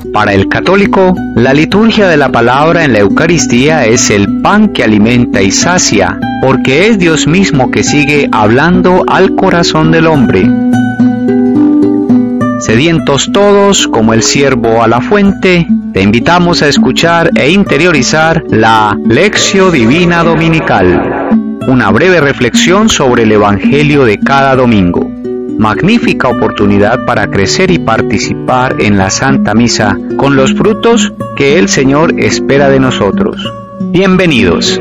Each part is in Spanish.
Para el católico, la liturgia de la palabra en la Eucaristía es el pan que alimenta y sacia, porque es Dios mismo que sigue hablando al corazón del hombre. Sedientos todos, como el ciervo a la fuente, te invitamos a escuchar e interiorizar la Lectio Divina Dominical, una breve reflexión sobre el Evangelio de cada domingo. Magnífica oportunidad para crecer y participar en la Santa Misa con los frutos que el Señor espera de nosotros. Bienvenidos.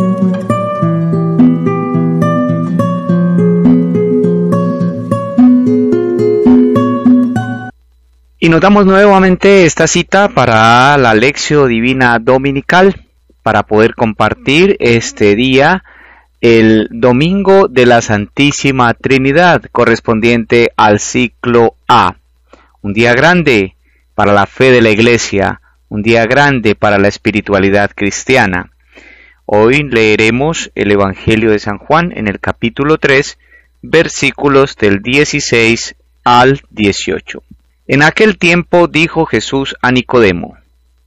Y nos damos nuevamente esta cita para la Lectio Divina Dominical, para poder compartir este día el Domingo de la Santísima Trinidad, correspondiente al ciclo A. Un día grande para la fe de la Iglesia, un día grande para la espiritualidad cristiana. Hoy leeremos el Evangelio de San Juan en el capítulo 3, versículos del 16 al 18. En aquel tiempo dijo Jesús a Nicodemo: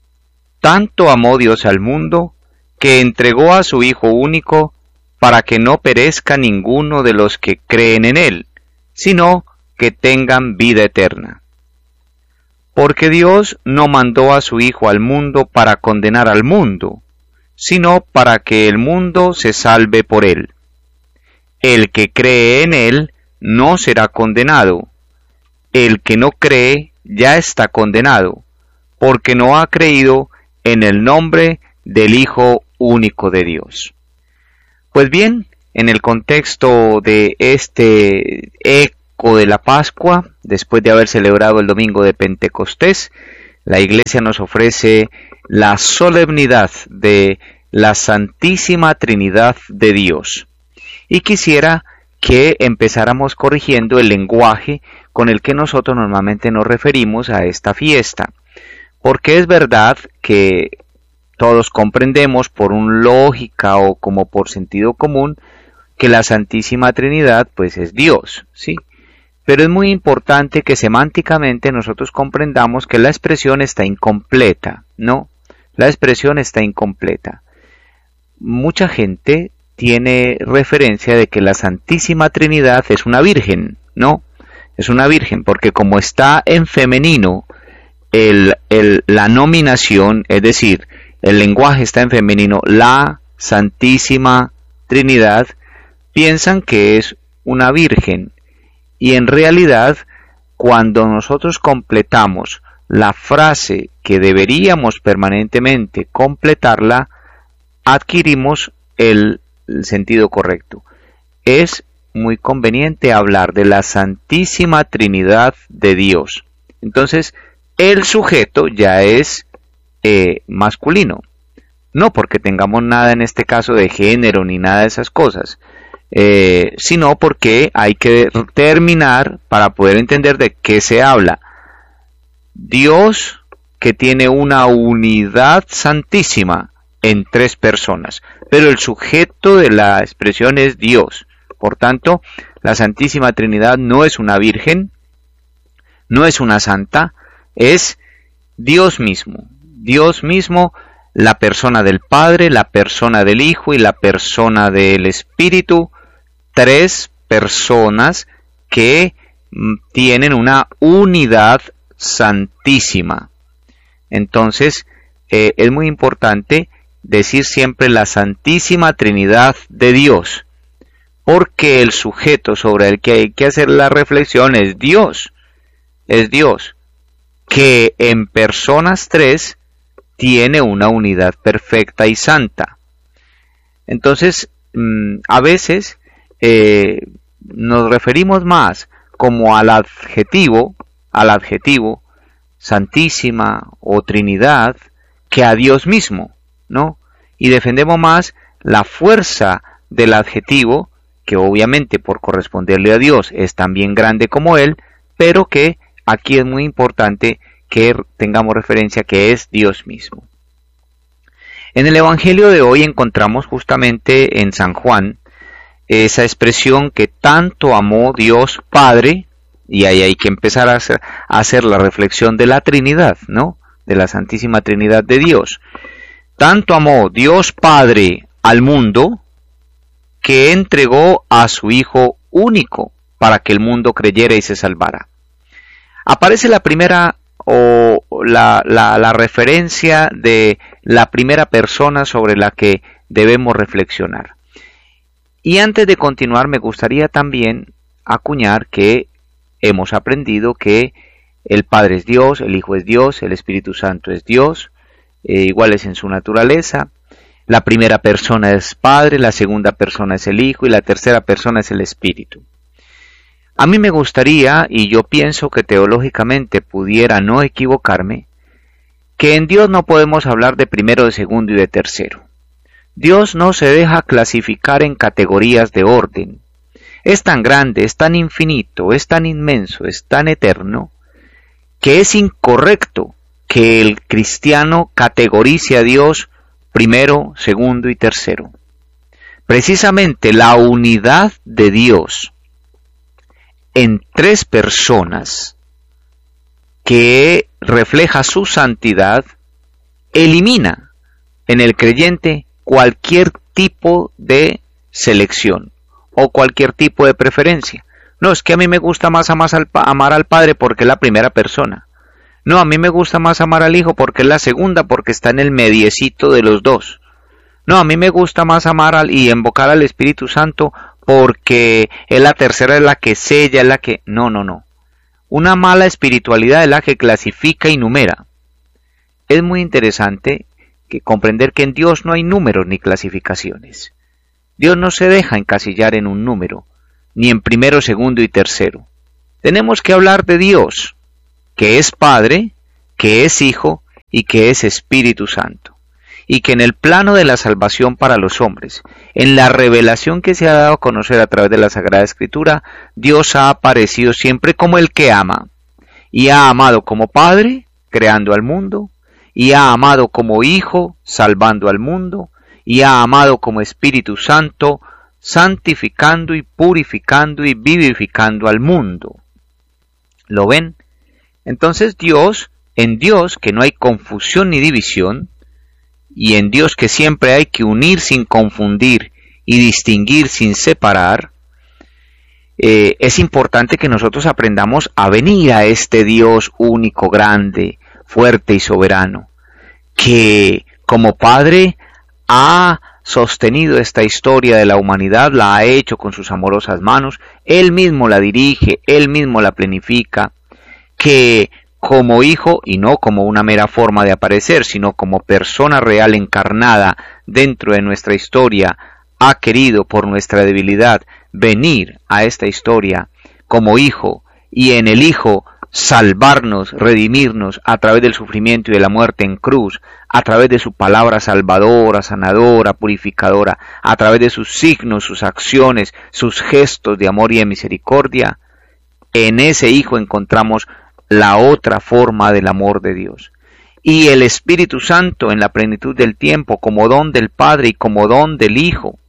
Tanto amó Dios al mundo, que entregó a su Hijo único, para que no perezca ninguno de los que creen en Él, sino que tengan vida eterna. Porque Dios no mandó a su Hijo al mundo para condenar al mundo, sino para que el mundo se salve por Él. El que cree en Él no será condenado. El que no cree ya está condenado, porque no ha creído en el nombre del Hijo único de Dios. Pues bien, en el contexto de este eco de la Pascua, después de haber celebrado el domingo de Pentecostés, la Iglesia nos ofrece la solemnidad de la Santísima Trinidad de Dios. Y quisiera que empezáramos corrigiendo el lenguaje con el que nosotros normalmente nos referimos a esta fiesta, porque es verdad que todos comprendemos por un lógica o como por sentido común que la Santísima Trinidad pues es Dios, ¿sí? Pero es muy importante que semánticamente nosotros comprendamos que la expresión está incompleta, ¿no? La expresión está incompleta. Mucha gente tiene referencia de que la Santísima Trinidad es una virgen, ¿no? Es una virgen porque como está en femenino la nominación, es decir, el lenguaje está en femenino, la Santísima Trinidad, piensan que es una virgen. Y en realidad, cuando nosotros completamos la frase que deberíamos permanentemente completarla, adquirimos el sentido correcto. Es muy conveniente hablar de la Santísima Trinidad de Dios. Entonces, el sujeto ya es masculino, no porque tengamos nada en este caso de género ni nada de esas cosas, sino porque hay que terminar para poder entender de qué se habla. Dios que tiene una unidad santísima en tres personas, pero el sujeto de la expresión es Dios. Por tanto, la Santísima Trinidad no es una virgen, no es una santa, es Dios mismo. Dios mismo, la persona del Padre, la persona del Hijo y la persona del Espíritu, tres personas que tienen una unidad santísima. Entonces, es muy importante decir siempre la Santísima Trinidad de Dios, porque el sujeto sobre el que hay que hacer la reflexión es Dios, que en personas tres tiene una unidad perfecta y santa. Entonces, a veces nos referimos más como al adjetivo Santísima o Trinidad, que a Dios mismo, ¿no? Y defendemos más la fuerza del adjetivo, que obviamente por corresponderle a Dios es también grande como Él, pero que aquí es muy importante que tengamos referencia que es Dios mismo. En el Evangelio de hoy encontramos justamente en San Juan esa expresión que tanto amó Dios Padre, y ahí hay que empezar a hacer la reflexión de la Trinidad, ¿no? de la Santísima Trinidad de Dios. Tanto amó Dios Padre al mundo que entregó a su Hijo único para que el mundo creyera y se salvara. Aparece la primera o la referencia de la primera persona sobre la que debemos reflexionar. Y antes de continuar me gustaría también acuñar que hemos aprendido que el Padre es Dios, el Hijo es Dios, el Espíritu Santo es Dios, iguales en su naturaleza. La primera persona es Padre, la segunda persona es el Hijo y la tercera persona es el Espíritu. A mí me gustaría, y yo pienso que teológicamente pudiera no equivocarme, que en Dios no podemos hablar de primero, de segundo y de tercero. Dios no se deja clasificar en categorías de orden. Es tan grande, es tan infinito, es tan inmenso, es tan eterno, que es incorrecto que el cristiano categorice a Dios primero, segundo y tercero. Precisamente la unidad de Dios en tres personas que refleja su santidad elimina en el creyente cualquier tipo de selección o cualquier tipo de preferencia. No, es que a mí me gusta más amar al Padre porque es la primera persona. No, a mí me gusta más amar al Hijo porque es la segunda, porque está en el mediecito de los dos. No, a mí me gusta más amar y invocar al Espíritu Santo porque es la tercera, es la que sella, es la que... No. Una mala espiritualidad es la que clasifica y numera. Es muy interesante comprender que en Dios no hay números ni clasificaciones. Dios no se deja encasillar en un número, ni en primero, segundo y tercero. Tenemos que hablar de Dios, que es Padre, que es Hijo y que es Espíritu Santo. Y que en el plano de la salvación para los hombres, en la revelación que se ha dado a conocer a través de la Sagrada Escritura, Dios ha aparecido siempre como el que ama, y ha amado como Padre, creando al mundo, y ha amado como Hijo, salvando al mundo, y ha amado como Espíritu Santo, santificando y purificando y vivificando al mundo. ¿Lo ven? Entonces en Dios que no hay confusión ni división, y en Dios que siempre hay que unir sin confundir y distinguir sin separar, es importante que nosotros aprendamos a venir a este Dios único, grande, fuerte y soberano, que como Padre ha sostenido esta historia de la humanidad, la ha hecho con sus amorosas manos, Él mismo la dirige, Él mismo la planifica, que como Hijo, y no como una mera forma de aparecer, sino como persona real encarnada dentro de nuestra historia, ha querido por nuestra debilidad venir a esta historia como Hijo, y en el Hijo salvarnos, redimirnos a través del sufrimiento y de la muerte en cruz, a través de su palabra salvadora, sanadora, purificadora, a través de sus signos, sus acciones, sus gestos de amor y de misericordia. En ese Hijo encontramos la otra forma del amor de Dios. Y el Espíritu Santo en la plenitud del tiempo, como don del Padre y como don del Hijo,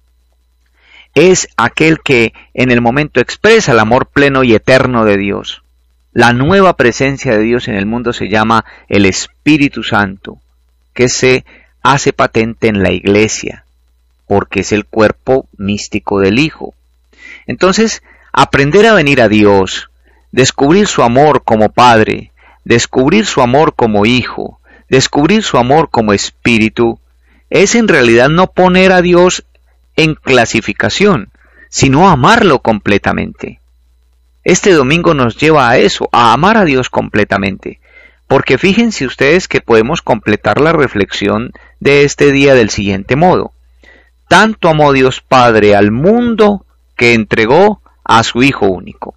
es aquel que en el momento expresa el amor pleno y eterno de Dios. La nueva presencia de Dios en el mundo se llama el Espíritu Santo, que se hace patente en la Iglesia, porque es el cuerpo místico del Hijo. Entonces, aprender a venir a Dios, descubrir su amor como Padre, descubrir su amor como Hijo, descubrir su amor como Espíritu, es en realidad no poner a Dios en clasificación, sino amarlo completamente. Este domingo nos lleva a eso, a amar a Dios completamente, porque fíjense ustedes que podemos completar la reflexión de este día del siguiente modo. Tanto amó Dios Padre al mundo que entregó a su Hijo único.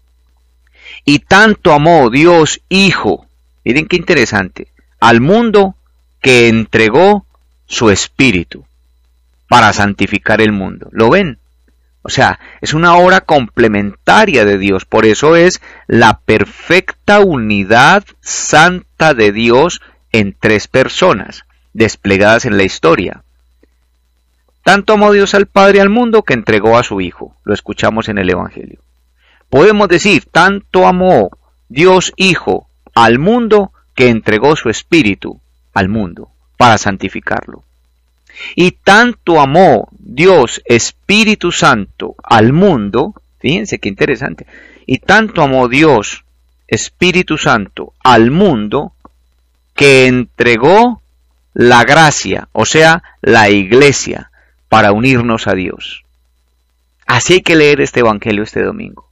Y tanto amó Dios Hijo, miren qué interesante, al mundo que entregó su Espíritu para santificar el mundo. ¿Lo ven? O sea, es una obra complementaria de Dios, por eso es la perfecta unidad santa de Dios en tres personas, desplegadas en la historia. Tanto amó Dios al Padre al mundo que entregó a su Hijo, lo escuchamos en el Evangelio. Podemos decir, tanto amó Dios Hijo al mundo que entregó su Espíritu al mundo para santificarlo. Y tanto amó Dios Espíritu Santo al mundo, fíjense qué interesante, y tanto amó Dios Espíritu Santo al mundo, que entregó la gracia, o sea, la iglesia, para unirnos a Dios. Así hay que leer este Evangelio este domingo.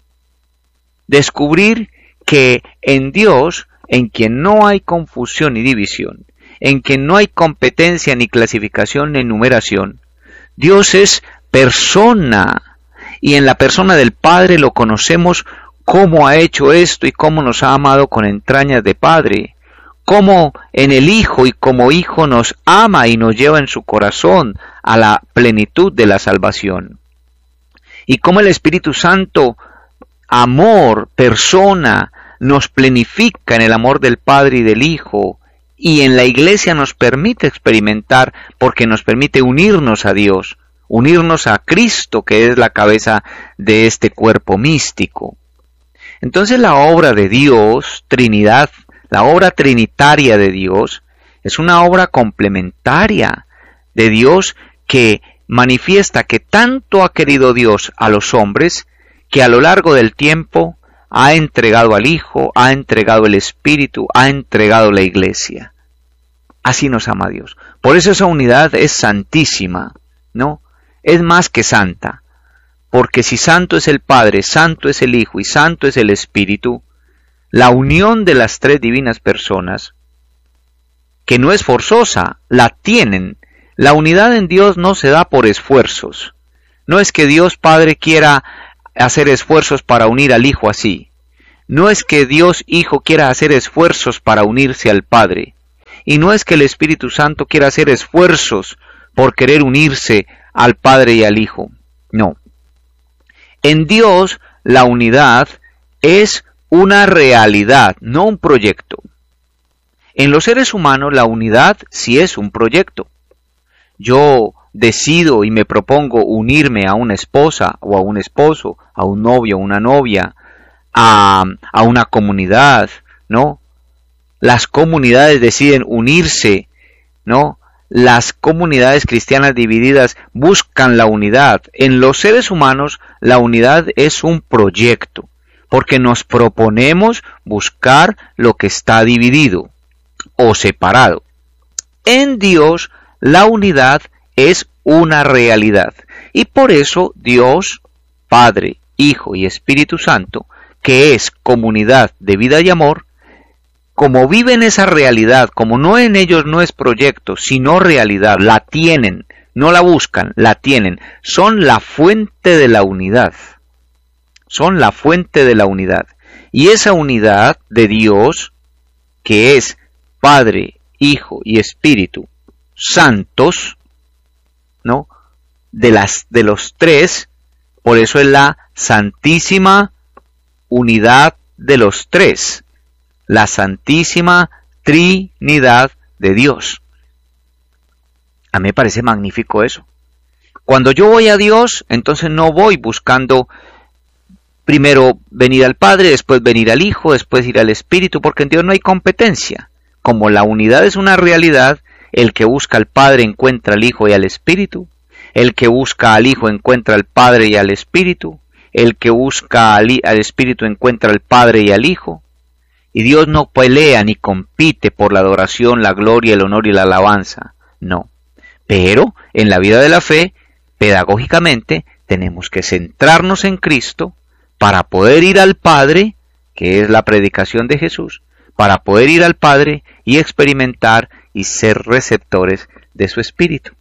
Descubrir que en Dios, en quien no hay confusión ni división, en quien no hay competencia ni clasificación ni numeración, Dios es persona, y en la persona del Padre lo conocemos cómo ha hecho esto y cómo nos ha amado con entrañas de Padre, cómo en el Hijo y como Hijo nos ama y nos lleva en su corazón a la plenitud de la salvación, y cómo el Espíritu Santo, amor, persona, nos plenifica en el amor del Padre y del Hijo, y en la Iglesia nos permite experimentar, porque nos permite unirnos a Dios, unirnos a Cristo, que es la cabeza de este cuerpo místico. Entonces la obra de Dios, Trinidad, la obra trinitaria de Dios, es una obra complementaria de Dios que manifiesta que tanto ha querido Dios a los hombres, que a lo largo del tiempo ha entregado al Hijo, ha entregado el Espíritu, ha entregado la Iglesia. Así nos ama Dios. Por eso esa unidad es santísima, ¿no? Es más que santa. Porque si santo es el Padre, santo es el Hijo y santo es el Espíritu, la unión de las tres divinas personas, que no es forzosa, la tienen. La unidad en Dios no se da por esfuerzos. No es que Dios Padre quiera hacer esfuerzos para unir al Hijo así. No es que Dios Hijo quiera hacer esfuerzos para unirse al Padre. Y no es que el Espíritu Santo quiera hacer esfuerzos por querer unirse al Padre y al Hijo. No. En Dios la unidad es una realidad, no un proyecto. En los seres humanos la unidad sí es un proyecto. Yo decido y me propongo unirme a una esposa o a un esposo, a un novio o una novia, a una comunidad, ¿no? Las comunidades deciden unirse, ¿no? Las comunidades cristianas divididas buscan la unidad. En los seres humanos la unidad es un proyecto, porque nos proponemos buscar lo que está dividido o separado. En Dios la unidad es una realidad, y por eso Dios, Padre, Hijo y Espíritu Santo, que es comunidad de vida y amor, como viven esa realidad, como no en ellos no es proyecto, sino realidad, la tienen, no la buscan, la tienen, son la fuente de la unidad, son la fuente de la unidad. Y esa unidad de Dios, que es Padre, Hijo y Espíritu santos, ¿no? De los tres, por eso es la santísima unidad de los tres, la santísima Trinidad de Dios. A mí me parece magnífico eso. Cuando yo voy a Dios, entonces no voy buscando primero venir al Padre, después venir al Hijo, después ir al Espíritu, porque en Dios no hay competencia. Como la unidad es una realidad, el que busca al Padre encuentra al Hijo y al Espíritu, el que busca al Hijo encuentra al Padre y al Espíritu, el que busca al Espíritu encuentra al Padre y al Hijo. Y Dios no pelea ni compite por la adoración, la gloria, el honor y la alabanza, no. Pero en la vida de la fe, pedagógicamente, tenemos que centrarnos en Cristo para poder ir al Padre, que es la predicación de Jesús, para poder ir al Padre y experimentar y ser receptores de su Espíritu.